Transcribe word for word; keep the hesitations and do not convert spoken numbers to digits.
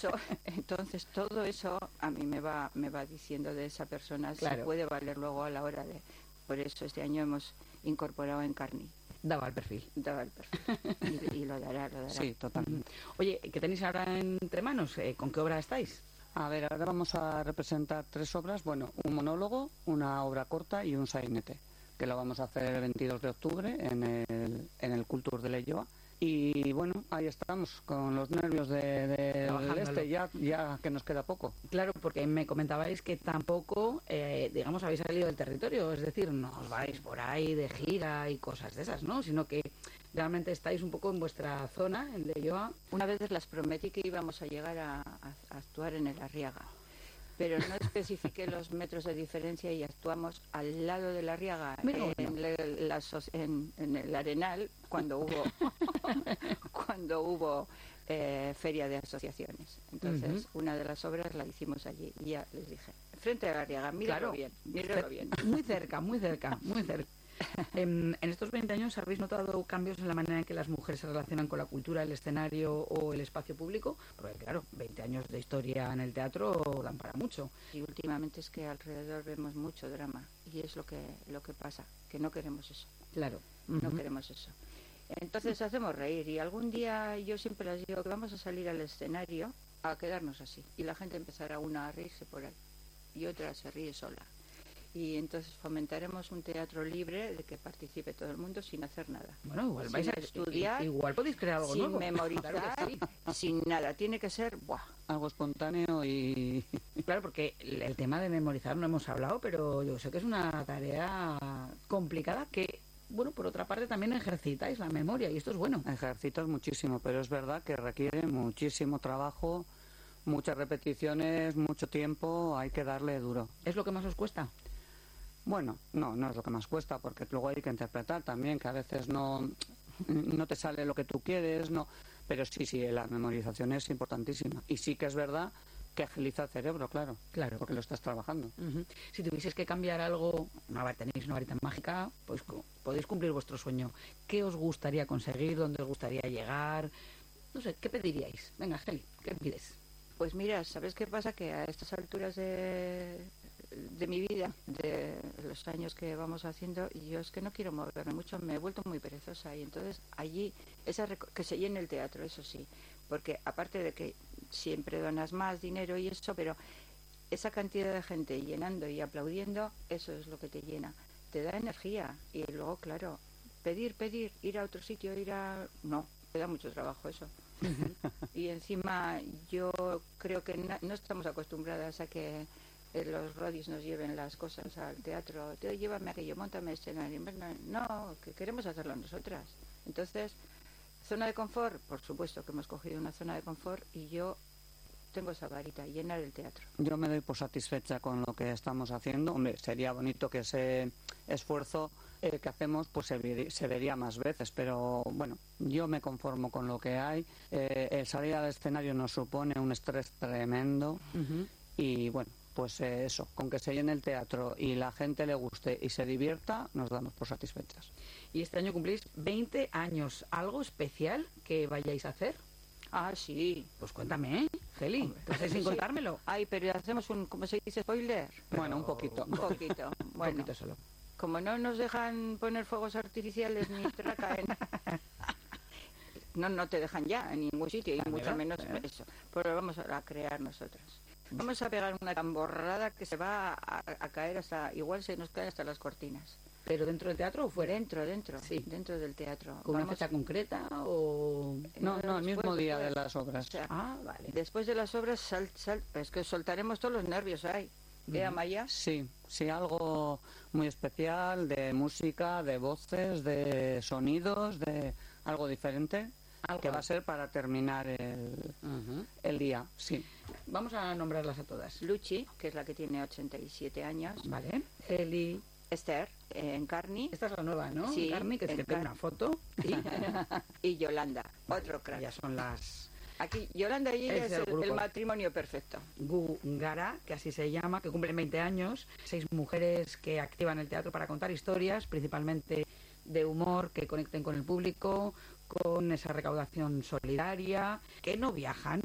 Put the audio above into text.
eso, entonces todo eso a mí me va me va diciendo de esa persona, claro, si puede valer luego a la hora de... Por eso este año hemos incorporado Encarni. Daba el perfil. Daba el perfil. Y, y lo dará, lo dará. Sí, totalmente. Oye, ¿qué tenéis ahora entre manos? Eh, ¿Con qué obra estáis? A ver, ahora vamos a representar tres obras. Bueno, un monólogo, una obra corta y un sainete, que lo vamos a hacer el veintidós de octubre en el, en el Cultur de Leioa. Y bueno, ahí estamos, con los nervios de, de del este, ya, ya que nos queda poco. Claro, porque me comentabais que tampoco, eh, digamos, habéis salido del territorio, es decir, no os vais por ahí de gira y cosas de esas, ¿no? Sino que realmente estáis un poco en vuestra zona, en Leioa. Una vez les prometí que íbamos a llegar a, a, a actuar en el Arriaga, pero no especifiqué los metros de diferencia y actuamos al lado de la Arriaga, Mira, en, bueno. el, la, en, en el Arenal, cuando hubo cuando hubo eh, feria de asociaciones. Entonces, uh-huh. una de las obras la hicimos allí y ya les dije, frente a la Arriaga, míralo claro, bien, míralo bien. Muy cerca, muy cerca, muy cerca. En, en estos veinte años, ¿habéis notado cambios en la manera en que las mujeres se relacionan con la cultura, el escenario o el espacio público? Porque claro, veinte años de historia en el teatro dan para mucho. Y últimamente es que alrededor vemos mucho drama y es lo que lo que pasa, que no queremos eso. Claro. Uh-huh. No queremos eso. Entonces hacemos reír y algún día yo siempre les digo que vamos a salir al escenario a quedarnos así y la gente empezará una a reírse por ahí y otra se ríe sola. Y entonces fomentaremos un teatro libre de que participe todo el mundo sin hacer nada. Bueno, igual sin vais a estudiar, igual podéis crear algo sin nuevo. memorizar, claro sí. Sin nada. Tiene que ser ¡buah! Algo espontáneo y... Claro, porque el tema de memorizar no hemos hablado, pero yo sé que es una tarea complicada que, bueno, por otra parte también ejercitáis la memoria y esto es bueno. Ejercitas muchísimo, pero es verdad que requiere muchísimo trabajo, muchas repeticiones, mucho tiempo, hay que darle duro. ¿Es lo que más os cuesta? Bueno, no, no es lo que más cuesta, porque luego hay que interpretar también, que a veces no, no te sale lo que tú quieres, no, pero sí, sí, la memorización es importantísima. Y sí que es verdad que agiliza el cerebro, claro, claro, porque lo estás trabajando. Uh-huh. Si tuvieses que cambiar algo, no tenéis una varita mágica, pues podéis cumplir vuestro sueño. ¿Qué os gustaría conseguir? ¿Dónde os gustaría llegar? No sé, ¿qué pediríais? Venga, Geli, ¿qué pides? Pues mira, ¿sabes qué pasa? Que a estas alturas de, de mi vida, de los años que vamos haciendo, yo es que no quiero moverme mucho, me he vuelto muy perezosa y entonces allí, esa reco- que se llene el teatro, eso sí, porque aparte de que siempre donas más dinero y eso, pero esa cantidad de gente llenando y aplaudiendo, eso es lo que te llena, te da energía y luego, claro, pedir, pedir, ir a otro sitio, ir a... no, te da mucho trabajo eso. Y encima yo creo que na- no estamos acostumbradas a que eh, los rodis nos lleven las cosas al teatro. Te, llévame aquello, móntame escenario. No, que queremos hacerlo nosotras. Entonces, zona de confort, por supuesto que hemos cogido una zona de confort y yo tengo esa varita, llenar el teatro. Yo me doy por satisfecha con lo que estamos haciendo. Hombre, sería bonito que ese esfuerzo eh, que hacemos pues se, ver, se vería más veces, pero bueno, yo me conformo con lo que hay. Eh, el salir al escenario nos supone un estrés tremendo. Uh-huh. Y bueno, pues eh, eso, con que se llene el teatro y la gente le guste y se divierta, nos damos por satisfechas. Y este año cumplís veinte años. ¿Algo especial que vayáis a hacer? Ah, sí. Pues cuéntame, ¿eh? Geli, ¿estás sin contármelo? Ay, pero hacemos un, ¿cómo se dice? Spoiler. Pero bueno, un poquito. Un poquito. Bueno, un poquito solo. Como no nos dejan poner fuegos artificiales ni traca en... No, no te dejan ya en ningún sitio, y ah, mucho menos ¿eh? Eso. Pero lo vamos a crear nosotras. Vamos a pegar una tamborrada que se va a, a caer hasta... Igual se nos caen hasta las cortinas. ¿Pero dentro del teatro o fuera? Dentro, dentro, sí. Dentro del teatro. ¿Con una fecha concreta o...? No, no, el mismo día de las obras. O sea, ah, vale. Después de las obras, sal, sal, es que soltaremos todos los nervios ahí. ¿Eh, Amaya? Sí, sí, algo muy especial de música, de voces, de sonidos, de algo diferente. ¿Algo? Que va a ser para terminar el, uh-huh. el día, sí. Vamos a nombrarlas a todas. Luchi, que es la que tiene ochenta y siete años. Vale. Eli... Esther, eh, Encarni. Esta es la nueva, ¿no? Sí. Encarni, que es que Encar... tiene una foto. Y, y Yolanda, vale, otro crack. Ya son las... Aquí, Yolanda y ella es, es el, el matrimonio perfecto. Gungara, que así se llama, que cumplen veinte años. Seis mujeres que activan el teatro para contar historias, principalmente de humor, que conecten con el público, con esa recaudación solidaria, que no viajan,